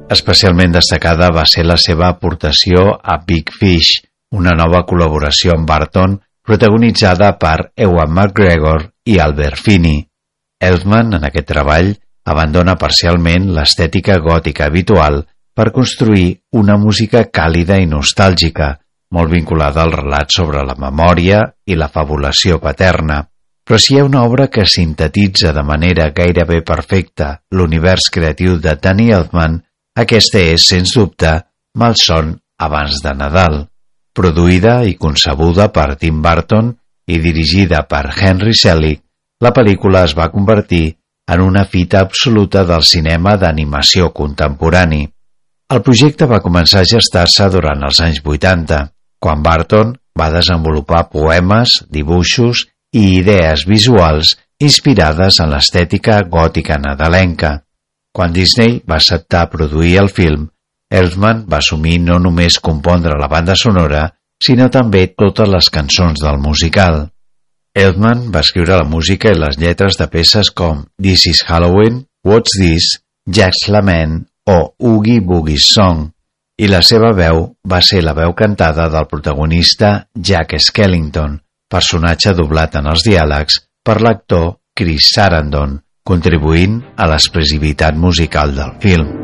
Especialment destacada va ser la seva aportació a Big Fish, una nova col·laboració amb Burton protagonitzada per Ewan McGregor i Albert Finney. Elfman, en aquest treball, abandona parcialment l'estètica gòtica habitual per construir una música càlida i nostàlgica, molt vinculada al relat sobre la memòria i la fabulació paterna. Però si hi ha una obra que sintetitza de manera gairebé perfecta l'univers creatiu de Danny Elfman, aquesta és, sens dubte, Malson abans de Nadal. Produïda i concebuda per Tim Burton i dirigida per Henry Selick, la pel·lícula es va convertir en una fita absoluta del cinema d'animació contemporani. El projecte va començar a gestar-se durant els anys 80, quan Burton va desenvolupar poemes, dibuixos i idees visuals inspirades en l'estètica gòtica nadalenca. Quan Disney va acceptar produir el film, Elfman va assumir no només compondre la banda sonora, sinó també totes les cançons del musical. Elfman va escriure la música i les lletres de peces com This is Halloween, What's This, Jack's Lament o Oogie Boogie's Song, i la seva veu va ser la veu cantada del protagonista Jack Skellington, personatge doblat en els diàlegs per l'actor Chris Sarandon, contribuint a l'expressivitat musical del film.